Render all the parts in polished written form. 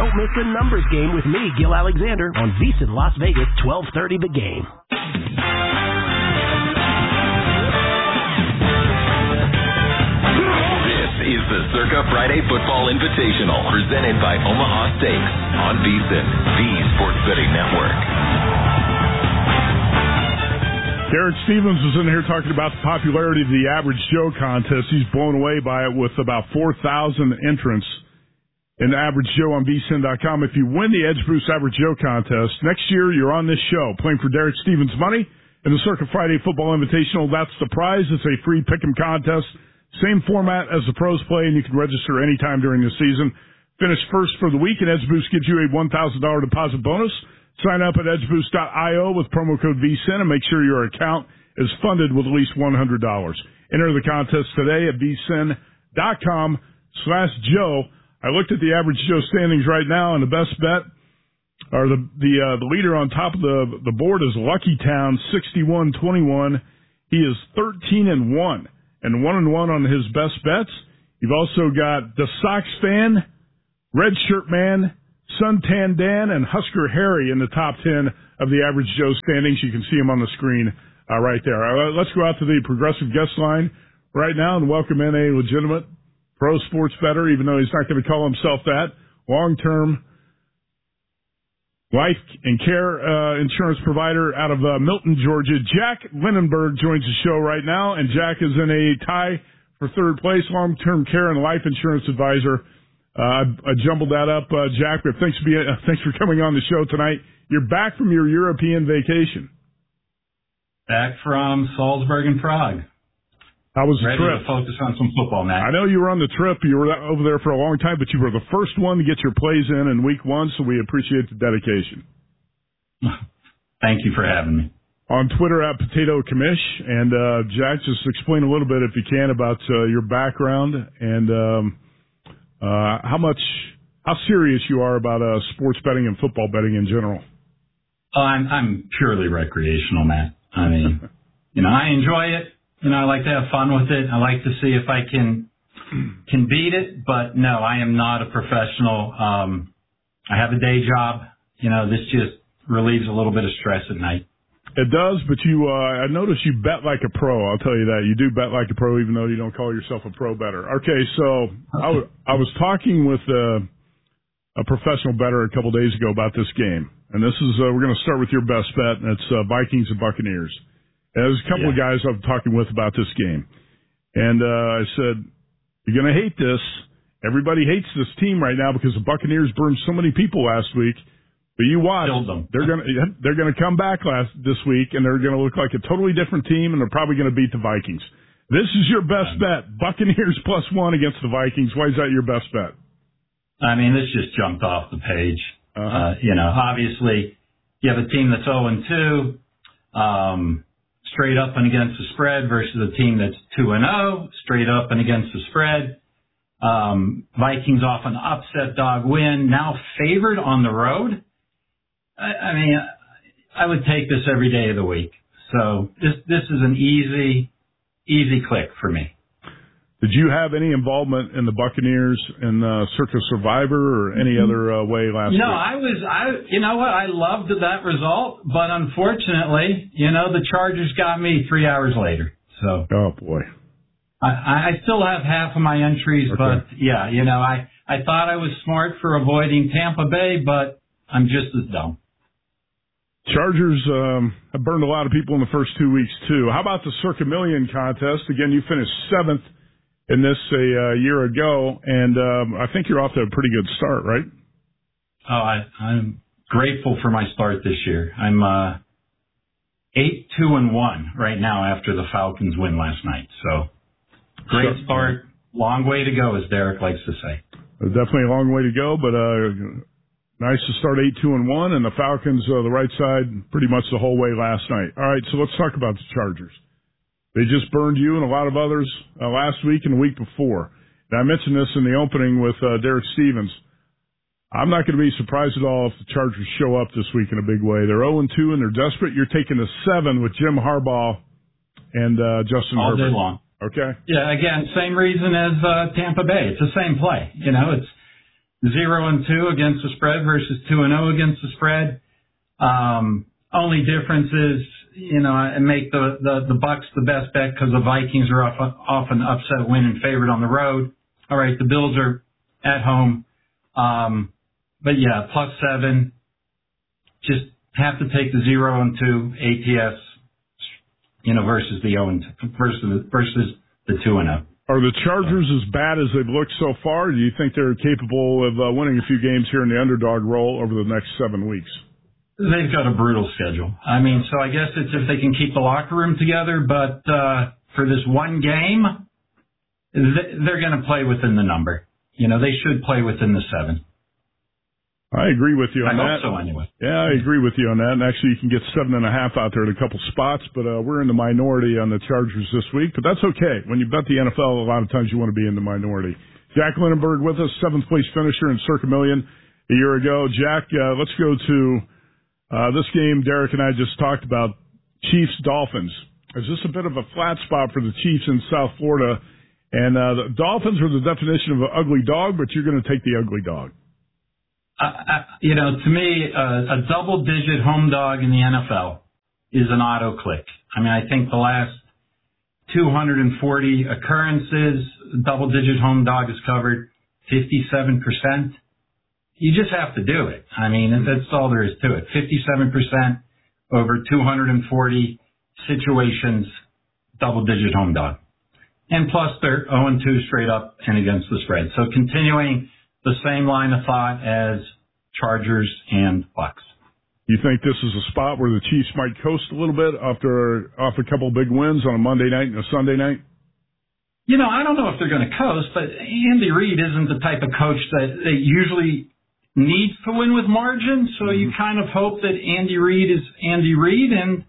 Don't miss the numbers game with me, Gil Alexander, on VSiN Las Vegas, 12:30 The Game. This is the Circa Friday Football Invitational, presented by Omaha Steaks on VSiN, the Sports Betting Network. Derek Stevens was in here talking about the popularity of the Average Joe contest. He's blown away by it with about 4,000 entrants in the Average Joe on VSiN.com. If you win the Edge Boost Average Joe contest, next year you're on this show playing for Derek Stevens money in the Circa Friday Football Invitational. That's the prize. It's a free pick'em contest. Same format as the pros play, and you can register anytime during the season. Finish first for the week, and Edge Boost gives you a $1,000 deposit bonus. Sign up at edgeboost.io with promo code VSiN and make sure your account is funded with at least $100. Enter the contest today at vsin.com/Joe. I looked at the Average Joe standings right now, and the best bet, or the leader on top of the board is Lucky Town, 61-21. He is 13-1 and 1-1 on his best bets. You've also got the Sox Fan, Red Shirt Man, Suntan Dan, and Husker Harry in the top 10 of the Average Joe standings. You can see him on the screen right there. Let's go out to the Progressive guest line right now and welcome in a legitimate pro sports bettor, even though he's not going to call himself that, long-term life and care insurance provider out of Milton, Georgia. Jack Lindenberg joins the show right now, and Jack is in a tie for third place, long-term care and life insurance advisor. I jumbled that up, Jack, but thanks for coming on the show tonight. You're back from your European vacation. Back from Salzburg and Prague. How was the Ready trip? to focus on some football, Matt. I know you were on the trip. You were over there for a long time, but you were the first one to get your plays in week one, so we appreciate the dedication. Thank you for having me. On Twitter at Potato Commish. And, Jack, just explain a little bit, if you can, about your background and how serious you are about sports betting and football betting in general. Oh, I'm purely recreational, Matt. I mean, I enjoy it. I like to have fun with it. I like to see if I can beat it. But no, I am not a professional. I have a day job. This just relieves a little bit of stress at night. It does, but I noticed you bet like a pro. I'll tell you that. You do bet like a pro, even though you don't call yourself a pro bettor. Okay, so I was talking with a professional bettor a couple days ago about this game. And this is, we're going to start with your best bet, and it's Vikings and Buccaneers. And there's a couple of guys I'm talking with about this game. And I said, you're going to hate this. Everybody hates this team right now because the Buccaneers burned so many people last week. But you watch, they're going to come back this week, and they're going to look like a totally different team, and they're probably going to beat the Vikings. This is your best bet, Buccaneers +1 against the Vikings. Why is that your best bet? I mean, this just jumped off the page. Obviously, you have a team that's 0-2, straight up and against the spread, versus a team that's 2-0, straight up and against the spread. Vikings off an upset dog win, now favored on the road. I mean, I would take this every day of the week. So this is an easy click for me. Did you have any involvement in the Buccaneers in Circa Survivor or any other way last week? You know what? I loved that result, but unfortunately, the Chargers got me 3 hours later. So. Oh boy. I still have half of my entries, okay. But yeah, I thought I was smart for avoiding Tampa Bay, but I'm just as dumb. Chargers have burned a lot of people in the first 2 weeks, too. How about the Circa Million contest? Again, you finished 7th in this a year ago, and I think you're off to a pretty good start, right? Oh, I'm grateful for my start this year. I'm 8-2-1 right now after the Falcons win last night. So great start. Long way to go, as Derek likes to say. Definitely a long way to go, but nice to start 8-2-1, and the Falcons, the right side, pretty much the whole way last night. All right, so let's talk about the Chargers. They just burned you and a lot of others last week and the week before. And I mentioned this in the opening with Derek Stevens. I'm not going to be surprised at all if the Chargers show up this week in a big way. They're 0-2 and they're desperate. You're taking the 7 with Jim Harbaugh and Justin Herbert. All day long. Okay. Yeah, again, same reason as Tampa Bay. It's the same play. 0-2 against the spread versus 2-0 against the spread. Only difference is, I make the Bucks the best bet because the Vikings are often upset win and favored on the road. All right, the Bills are at home. But yeah, +7. Just have to take the 0-2 ATS, versus the 0-2 versus the 2-0. Are the Chargers as bad as they've looked so far? Do you think they're capable of winning a few games here in the underdog role over the next 7 weeks? They've got a brutal schedule. So I guess it's if they can keep the locker room together, but for this one game, they're going to play within the number. They should play within the 7. I agree with you on that. I hope so anyway. Yeah, I agree with you on that. And actually, you can get 7.5 out there at a couple spots, but we're in the minority on the Chargers this week. But that's okay. When you bet the NFL, a lot of times you want to be in the minority. Jack Lindenberg with us, 7th place finisher in Circa Million a year ago. Jack, let's go to this game Derek and I just talked about, Chiefs-Dolphins. Is this a bit of a flat spot for the Chiefs in South Florida? And the Dolphins are the definition of an ugly dog, but you're going to take the ugly dog. To me, a double-digit home dog in the NFL is an auto click. I think the last 240 occurrences, double-digit home dog is covered 57%. You just have to do it. That's all there is to it. 57% over 240 situations, double-digit home dog. And plus, they're 0-2 straight up and against the spread. So continuing the same line of thought as Chargers and Bucks. You think this is a spot where the Chiefs might coast a little bit off a couple of big wins on a Monday night and a Sunday night? I don't know if they're going to coast, but Andy Reid isn't the type of coach that usually needs to win with margin, so you kind of hope that Andy Reid is Andy Reid, and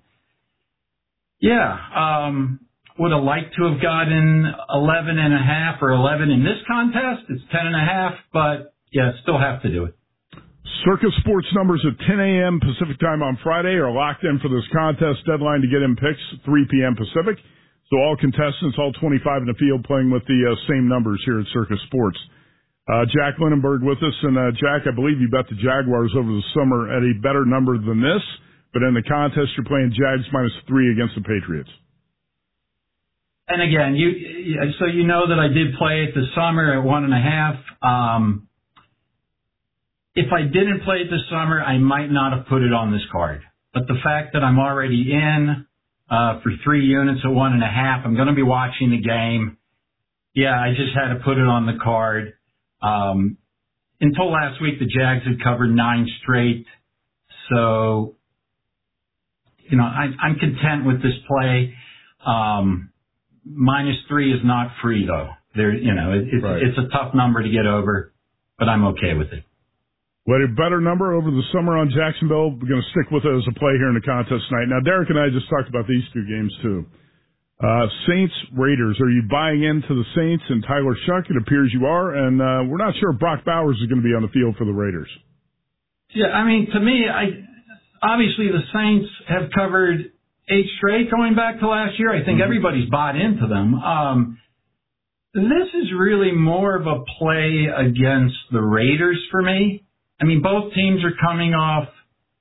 would have liked to have gotten 11.5 or 11 in this contest. It's 10.5, but still have to do it. Circa Sports numbers at 10 a.m. Pacific time on Friday are locked in for this contest. Deadline to get in picks, 3 p.m. Pacific. So all contestants, all 25 in the field, playing with the same numbers here at Circa Sports. Jack Lindenberg with us. And Jack, I believe you bet the Jaguars over the summer at a better number than this. But in the contest, you're playing Jags -3 against the Patriots. And again, so you know that I did play it this summer at 1.5. If I didn't play it this summer, I might not have put it on this card. But the fact that I'm already in for 3 units at 1.5, I'm going to be watching the game. I just had to put it on the card. Until last week, the Jags had covered 9 straight. So, I'm content with this play. -3 is not free, though. It's a tough number to get over, but I'm okay with it. Well, a better number over the summer on Jacksonville. We're going to stick with it as a play here in the contest tonight. Now, Derek and I just talked about these 2 games, too. Saints-Raiders. Are you buying into the Saints and Tyler Shuck? It appears you are, and we're not sure if Brock Bowers is going to be on the field for the Raiders. To me, obviously the Saints have covered 8 straight going back to last year. I think everybody's bought into them. This is really more of a play against the Raiders for me. Both teams are coming off,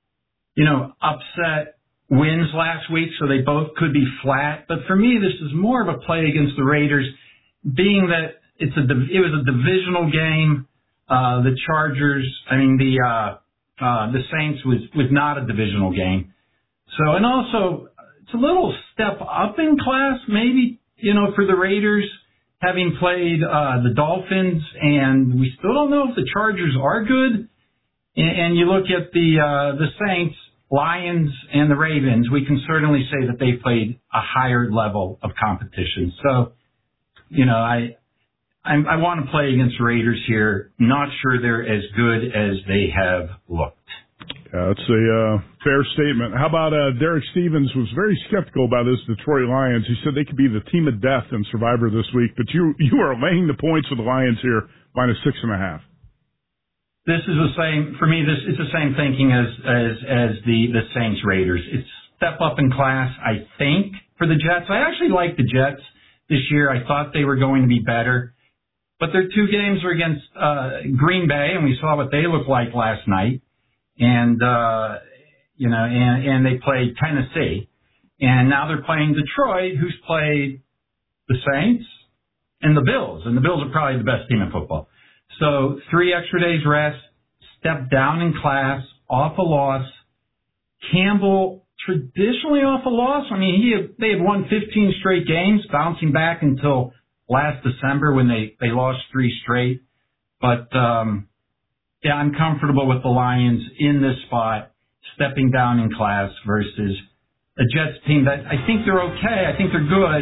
upset wins last week, so they both could be flat. But for me, this is more of a play against the Raiders, being that it was a divisional game. The Chargers, the Saints was not a divisional game. So, and also, it's a little step up in class, maybe, for the Raiders, having played the Dolphins, and we still don't know if the Chargers are good. And you look at the Saints, Lions, and the Ravens, we can certainly say that they played a higher level of competition. So, I want to play against Raiders here. Not sure they're as good as they have looked. That's a fair statement. How about Derek Stevens was very skeptical about this Detroit Lions. He said they could be the team of death in Survivor this week, but you are laying the points with the Lions here, -6.5. This is the same, for me, it's the same thinking as the Saints Raiders. It's step up in class, I think, for the Jets. I actually like the Jets this year. I thought they were going to be better. But their 2 games are against Green Bay, and we saw what they looked like last night. And, and they played Tennessee. And now they're playing Detroit, who's played the Saints and the Bills. And the Bills are probably the best team in football. So 3 extra days rest, step down in class, off a loss. Campbell traditionally off a loss. I mean, they had won 15 straight games, bouncing back until last December when they lost 3 straight. But, I'm comfortable with the Lions in this spot, stepping down in class versus a Jets team that I think they're okay. I think they're good.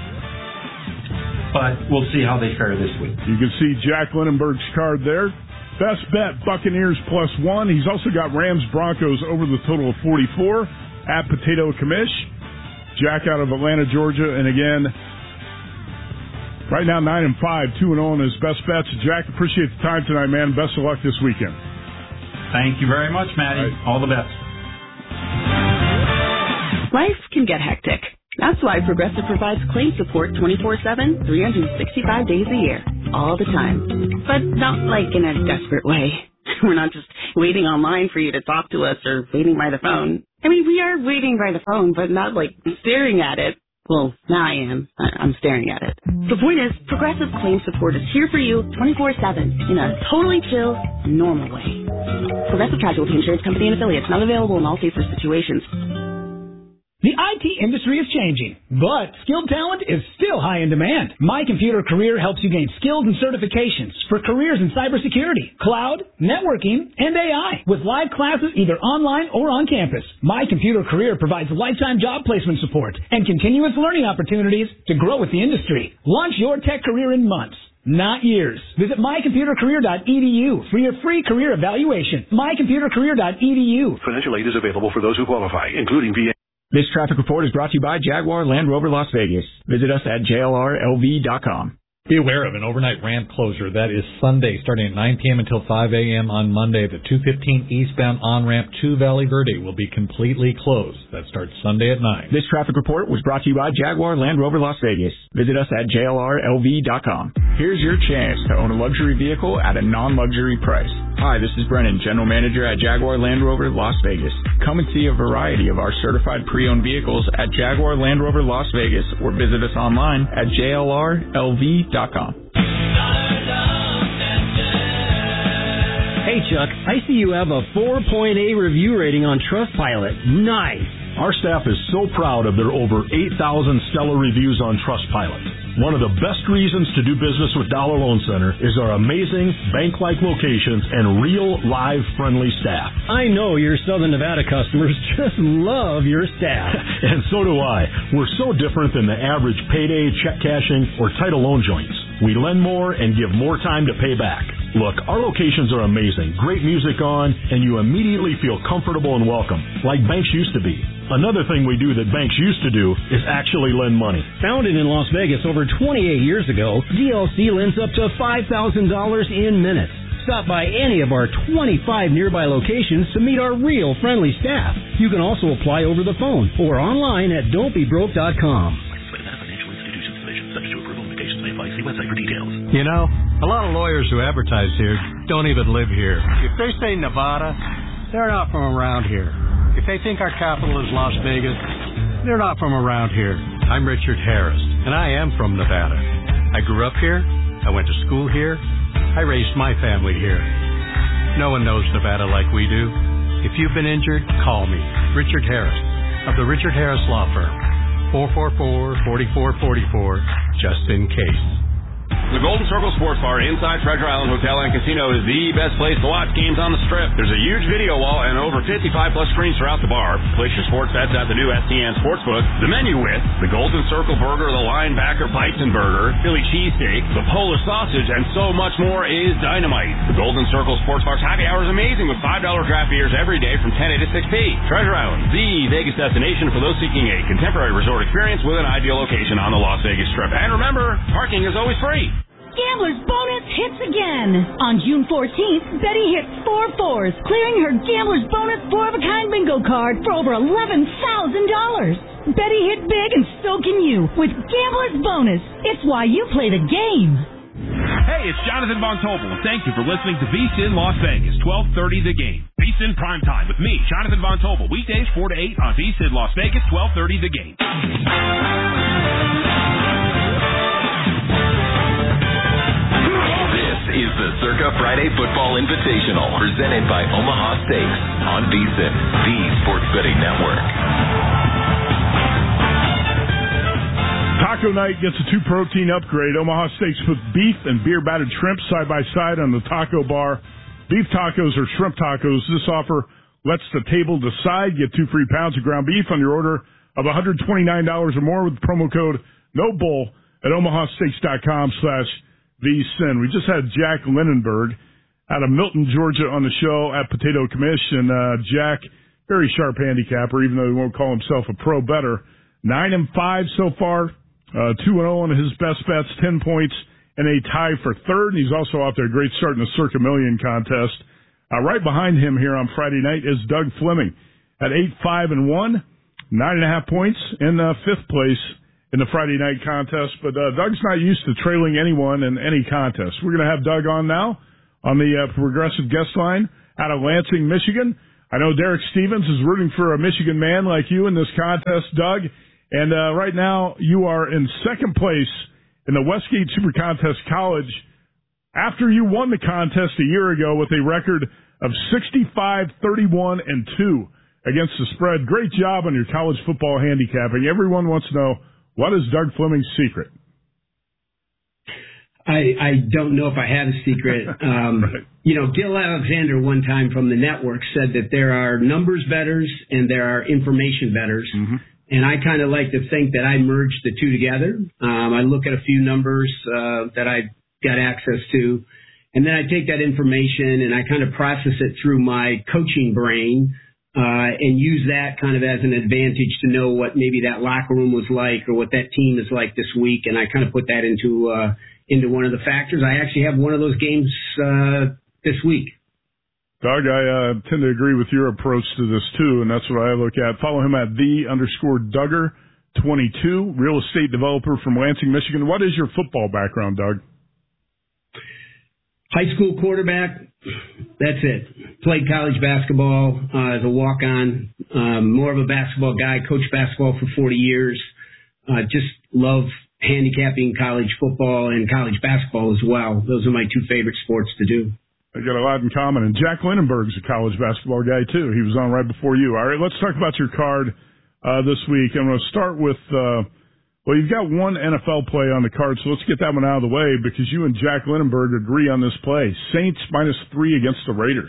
But we'll see how they fare this week. You can see Jack Lindenberg's card there. Best bet, Buccaneers +1. He's also got Rams-Broncos over the total of 44 at Potato Commish. Jack out of Atlanta, Georgia. And again, right now 9-5, 2-0 in his best bets. Jack, appreciate the time tonight, man. Best of luck this weekend. Thank you very much, Matty. All the best. Life can get hectic. That's why Progressive provides claim support 24/7, 365 days a year, all the time. But not like in a desperate way. We're not just waiting online for you to talk to us or waiting by the phone. I mean, we are waiting by the phone, but not like staring at it. Well, now I am. I'm staring at it. The point is, Progressive claim support is here for you 24/7 in a totally chill, normal way. Progressive Casualty Insurance Company and Affiliates, not available in all states or situations. The IT industry is changing, but skilled talent is still high in demand. My Computer Career helps you gain skills and certifications for careers in cybersecurity, cloud, networking, and AI. With live classes either online or on campus, My Computer Career provides lifetime job placement support and continuous learning opportunities to grow with the industry. Launch your tech career in months, not years. Visit mycomputercareer.edu for your free career evaluation. mycomputercareer.edu. Financial aid is available for those who qualify, including VA. This traffic report is brought to you by Jaguar Land Rover Las Vegas. Visit us at jlrlv.com. Be aware of an overnight ramp closure. That is Sunday, starting at 9 p.m. until 5 a.m. on Monday. The 215 eastbound on-ramp to Valley Verde will be completely closed. That starts Sunday at 9. This traffic report was brought to you by Jaguar Land Rover Las Vegas. Visit us at jlrlv.com. Here's your chance to own a luxury vehicle at a non-luxury price. Hi, this is Brennan, General Manager at Jaguar Land Rover Las Vegas. Come and see a variety of our certified pre-owned vehicles at Jaguar Land Rover Las Vegas or visit us online at jlrlv.com. Hey, Chuck, I see you have a 4.8 review rating on Trustpilot. Nice. Our staff is so proud of their over 8,000 stellar reviews on Trustpilot. One of the best reasons to do business with Dollar Loan Center is our amazing bank-like locations and real, live, friendly staff. I know your Southern Nevada customers just love your staff. And so do I. We're so different than the average payday, check cashing, or title loan joints. We lend more and give more time to pay back. Look, our locations are amazing. Great music on, and you immediately feel comfortable and welcome, like banks used to be. Another thing we do that banks used to do is actually lend money. Founded in Las Vegas over 28 years ago, DLC lends up to $5,000 in minutes. Stop by any of our 25 nearby locations to meet our real friendly staff. You can also apply over the phone or online at don'tbebroke.com. See website for details. You know, a lot of lawyers who advertise here don't even live here. If they say Nevada, they're not from around here. If they think our capital is Las Vegas, they're not from around here. I'm Richard Harris, and I am from Nevada. I grew up here. I went to school here. I raised my family here. No one knows Nevada like we do. If you've been injured, call me, Richard Harris, of the Richard Harris Law Firm. 444-4444, just in case. The Golden Circle Sports Bar inside Treasure Island Hotel and Casino is the best place to watch games on the Strip. There's a huge video wall and over 55-plus screens throughout the bar. Place your sports bets at the new STN Sportsbook. The menu with the Golden Circle Burger, the Linebacker Bison Burger, Philly Cheesesteak, the Polish Sausage, and so much more is dynamite. The Golden Circle Sports Bar's happy hour is amazing with $5 draft beers every day from 10 a to 6 p. Treasure Island, the Vegas destination for those seeking a contemporary resort experience with an ideal location on the Las Vegas Strip. And remember, parking is always free. Gambler's Bonus hits again. On June 14th, Betty hit 4 fours, clearing her Gambler's Bonus 4-of-a-kind bingo card for over $11,000. Betty hit big and so can you with Gambler's Bonus. It's why you play the game. Hey, it's Jonathan Von Tobel, and thank you for listening to VSiN Las Vegas, 1230 The Game. VSiN Primetime with me, Jonathan Von Tobel, weekdays 4 to 8 on VSiN Las Vegas, 1230 The Game. This is the Circa Friday Football Invitational, presented by Omaha Steaks on VSiN, the Sports Betting Network. Taco night gets a 2-protein upgrade. Omaha Steaks puts beef and beer-battered shrimp side by side on the taco bar. Beef tacos or shrimp tacos. This offer lets the table decide. Get 2 free pounds of ground beef on your order of $129 or more with promo code NOBULL at omahasteaks.com/VSiN. We just had Jack Lindenberg out of Milton, Georgia on the show at Potato Commish. And Jack, very sharp handicapper, even though he won't call himself a pro bettor. 9-5 so far. 2-0 on his best bets, 10 points, and a tie for third. And he's also off to a great start in the Circa Million contest. Right behind him here on Friday night is Doug Fleming at 8-5-1, 9.5 points in fifth place in the Friday night contest. But Doug's not used to trailing anyone in any contest. We're going to have Doug on now on the Progressive guest line out of Lansing, Michigan. I know Derek Stevens is rooting for a Michigan man like you in this contest, Doug. And right now, you are in second place in the Westgate Super Contest College after you won the contest a year ago with a record of 65-31-2 against the spread. Great job on your college football handicapping. Everyone wants to know, what is Doug Fleming's secret? I don't know if I have a secret. Right. You know, Gil Alexander one time from the network said that there are numbers bettors and there are information bettors. Mm-hmm. And I kind of like to think that I merged the two together. I look at a few numbers that I got access to, and then I take that information and I kind of process it through my coaching brain and use that kind of as an advantage to know what maybe that locker room was like or what that team is like this week. And I kind of put that into one of the factors. I actually have one of those games this week. Doug, I tend to agree with your approach to this, too, and that's what I look at. Follow him at _Duggar22, real estate developer from Lansing, Michigan. What is your football background, Doug? High school quarterback, that's it. Played college basketball as a walk-on, more of a basketball guy, coached basketball for 40 years. Just love handicapping college football and college basketball as well. Those are my two favorite sports to do. They got a lot in common. And Jack Lindenberg's a college basketball guy, too. He was on right before you. All right, let's talk about your card this week. I'm going to start with, well, you've got one NFL play on the card, so let's get that one out of the way because you and Jack Lindenberg agree on this play. Saints -3 against the Raiders.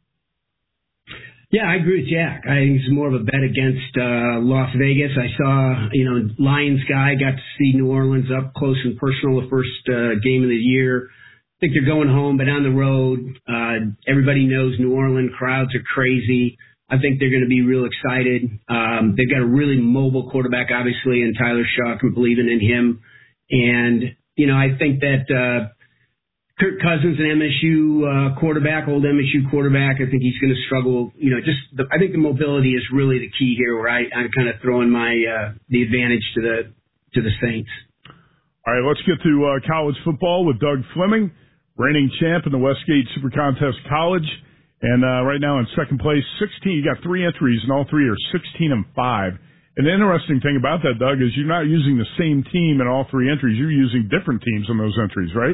Yeah, I agree with Jack. I think it's more of a bet against Las Vegas. I saw, Lions guy, got to see New Orleans up close and personal the first game of the year. I think they're going home, but on the road, everybody knows New Orleans crowds are crazy. I think they're going to be real excited. They've got a really mobile quarterback, obviously, in Tyler Shough, and believing in him. And, I think that Kirk Cousins, an MSU quarterback, old MSU quarterback, I think he's going to struggle. I think the mobility is really the key here where I'm kind of throwing my the advantage to the Saints. All right, let's get to college football with Doug Fleming, reigning champ in the Westgate Super Contest College, and right now in second place, 16. You got 3 entries, and all 3 are 16-5. And the interesting thing about that, Doug, is you're not using the same team in all 3 entries. You're using different teams in those entries, right?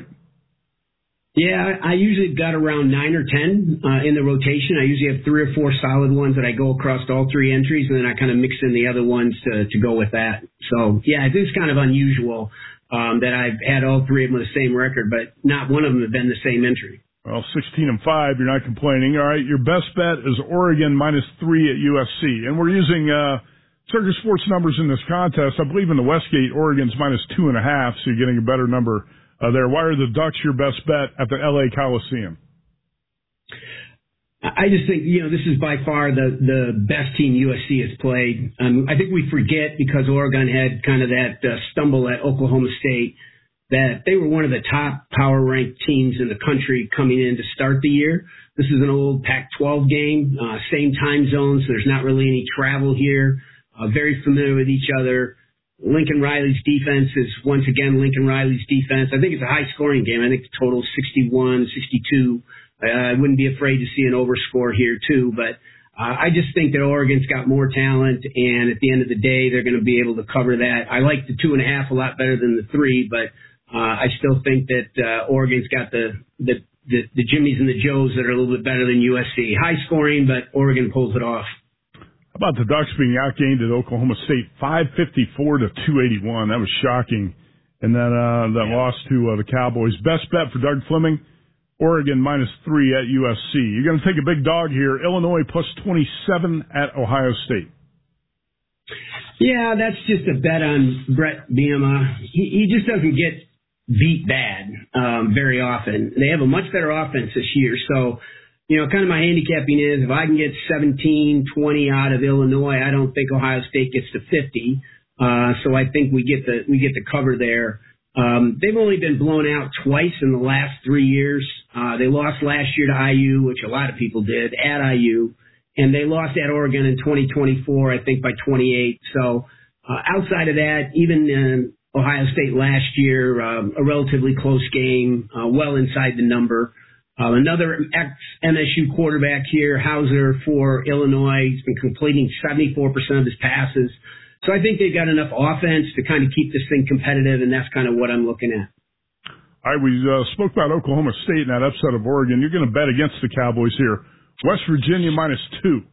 Yeah, I usually got around 9 or 10 in the rotation. I usually have 3 or 4 solid ones that I go across all 3 entries, and then I kind of mix in the other ones to go with that. So, yeah, it is kind of unusual that I've had all 3 of them with the same record, but not one of them have been the same entry. Well, 16-5, you're not complaining. All right, your best bet is Oregon -3 at USC. And we're using Circa Sports numbers in this contest. I believe in the Westgate, Oregon's -2.5, so you're getting a better number there. Why are the Ducks your best bet at the L.A. Coliseum? I just think, this is by far the best team USC has played. I think we forget because Oregon had kind of that stumble at Oklahoma State that they were one of the top power-ranked teams in the country coming in to start the year. This is an old Pac-12 game, same time zone, so there's not really any travel here. Very familiar with each other. Lincoln Riley's defense is once again Lincoln Riley's defense. I think it's a high-scoring game. I think the total is 61, 62. I wouldn't be afraid to see an overscore here, too. But I just think that Oregon's got more talent, and at the end of the day, they're going to be able to cover that. I like the 2.5 a lot better than the 3, but I still think that Oregon's got the Jimmies and the Joes that are a little bit better than USC. High-scoring, but Oregon pulls it off. How about the Ducks being outgained at Oklahoma State, 554 to 281? That was shocking. And then that loss to the Cowboys. Best bet for Doug Fleming, Oregon -3 at USC. You're going to take a big dog here. Illinois +27 at Ohio State. Yeah, that's just a bet on Brett Bielema. He just doesn't get beat bad very often. They have a much better offense this year, so kind of my handicapping is if I can get 17, 20 out of Illinois, I don't think Ohio State gets to 50. So I think we get the cover there. They've only been blown out twice in the last 3 years. They lost last year to IU, which a lot of people did, at IU, and they lost at Oregon in 2024, I think by 28. So outside of that, even Ohio State last year, a relatively close game, well inside the number. Another ex-MSU quarterback here, Hauser for Illinois. He's been completing 74% of his passes. So I think they've got enough offense to kind of keep this thing competitive, and that's kind of what I'm looking at. All right, we spoke about Oklahoma State and that upset of Oregon. You're going to bet against the Cowboys here. West Virginia -2.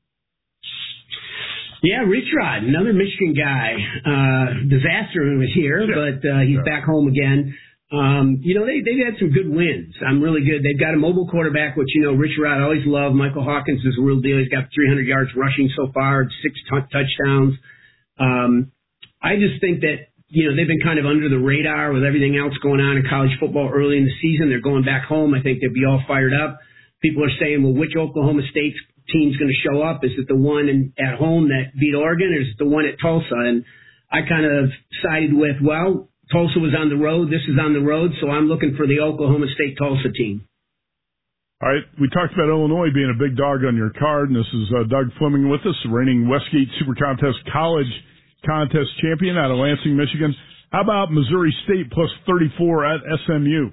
Yeah, Rich Rod, another Michigan guy. Disaster when he was here, but he's back home again. They've had some good wins. I'm really good. They've got a mobile quarterback, which, Rich Rod always loved. Michael Hawkins is a real deal. He's got 300 yards rushing so far, 6 touchdowns. I just think that, they've been kind of under the radar with everything else going on in college football early in the season. They're going back home. I think they'll be all fired up. People are saying, well, which Oklahoma State team's going to show up? Is it the one at home that beat Oregon, or is it the one at Tulsa? And I kind of sided with, well, Tulsa was on the road. This is on the road, so I'm looking for the Oklahoma State-Tulsa team. All right, we talked about Illinois being a big dog on your card, and this is Doug Fleming with us, reigning Westgate Super Contest College Contest champion out of Lansing, Michigan. How about Missouri State +34 at SMU?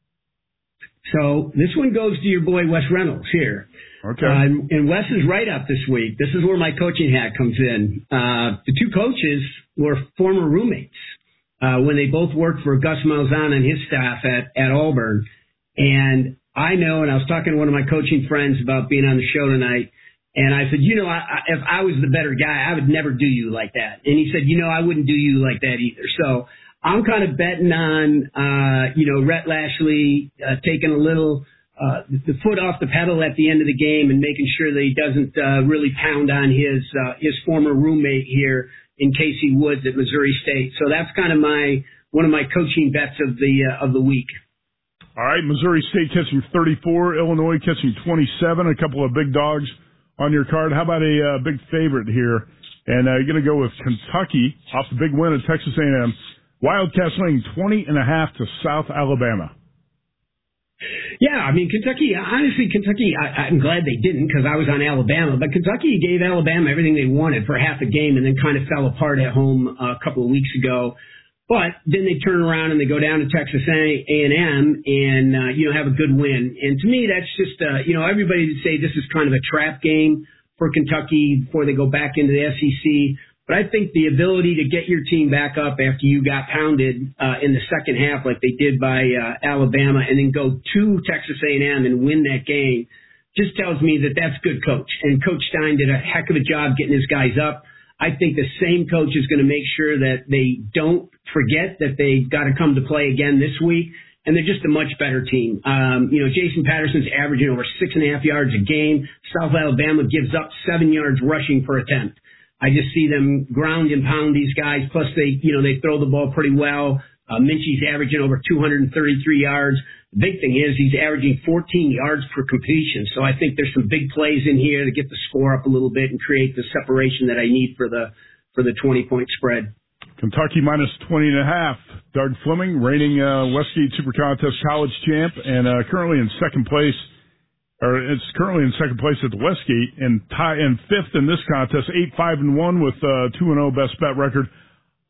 So this one goes to your boy Wes Reynolds here. Okay. And Wes is right up this week. This is where my coaching hat comes in. The two coaches were former roommates when they both worked for Gus Malzahn and his staff at Auburn. And I know, and I was talking to one of my coaching friends about being on the show tonight, and I said, if I was the better guy, I would never do you like that. And he said, I wouldn't do you like that either. So I'm kind of betting on, Rhett Lashley taking a little the foot off the pedal at the end of the game and making sure that he doesn't really pound on his former roommate here in Casey Woods at Missouri State. So that's kind of one of my coaching bets of the week. All right, Missouri State catching 34, Illinois catching 27, a couple of big dogs on your card. How about a big favorite here? And you're going to go with Kentucky off the big win at Texas A&M. Wildcats laying 20.5 to South Alabama. Yeah, I mean, Kentucky, I'm glad they didn't because I was on Alabama, but Kentucky gave Alabama everything they wanted for half a game and then kind of fell apart at home a couple of weeks ago. But then they turn around and they go down to Texas A&M and, have a good win. And to me, that's just, everybody would say this is kind of a trap game for Kentucky before they go back into the SEC. But I think the ability to get your team back up after you got pounded in the second half like they did by Alabama and then go to Texas A&M and win that game just tells me that that's good coach. And Coach Stein did a heck of a job getting his guys up. I think the same coach is going to make sure that they don't forget that they've got to come to play again this week. And they're just a much better team. Jason Patterson's averaging over 6.5 yards a game. South Alabama gives up 7 yards rushing per attempt. I just see them ground and pound these guys. Plus, they throw the ball pretty well. Minchie's averaging over 233 yards. The big thing is he's averaging 14 yards per completion. So I think there's some big plays in here to get the score up a little bit and create the separation that I need for the 20-point spread. Kentucky -20.5. Doug Fleming, reigning Westgate Super Contest College champ, and currently in second place. It's currently in second place at the Westgate and fifth in this contest, 8-5-1 with 2-0 best bet record.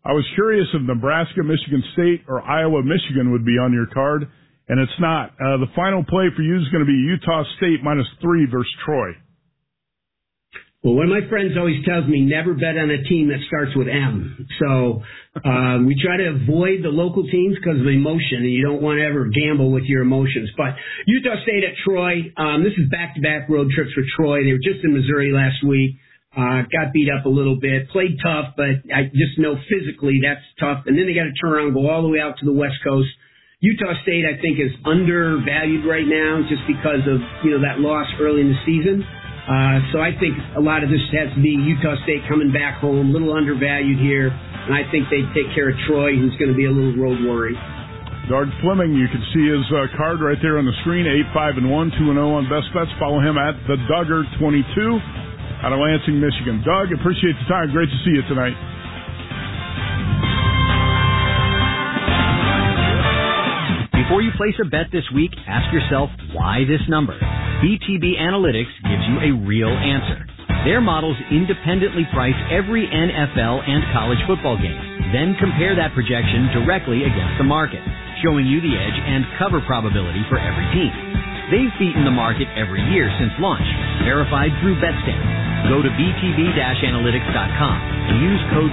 I was curious if Nebraska, Michigan State, or Iowa, Michigan would be on your card, and it's not. The final play for you is going to be Utah State -3 versus Troy. Well, one of my friends always tells me never bet on a team that starts with M. So we try to avoid the local teams because of emotion, and you don't want to ever gamble with your emotions. But Utah State at Troy, this is back-to-back road trips for Troy. They were just in Missouri last week. Got beat up a little bit, played tough, but I just know physically that's tough. And then they got to turn around and go all the way out to the West Coast. Utah State, I think, is undervalued right now just because of, that loss early in the season. So I think a lot of this has to be Utah State coming back home, a little undervalued here. And I think they take care of Troy, who's going to be a little road worry. Doug Fleming, you can see his card right there on the screen, 8-5-1, 2-0 on Best Bets. Follow him at the Dugger22 out of Lansing, Michigan. Doug, appreciate the time. Great to see you tonight. Before you place a bet this week, ask yourself, why this number? BTB Analytics gives you a real answer. Their models independently price every NFL and college football game, then compare that projection directly against the market, showing you the edge and cover probability for every team. They've beaten the market every year since launch, verified through BetStamp. Go to btb-analytics.com and use code